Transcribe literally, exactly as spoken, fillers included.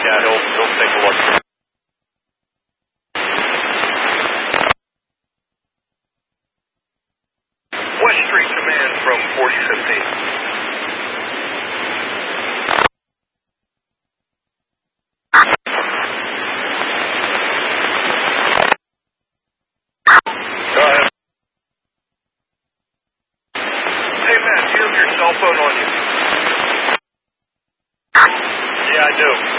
Yeah, he'll, he'll take a look. West Street Command from forty fifteen. Go ahead. Hey, Matt, do you have your cell phone on you? Yeah, I do.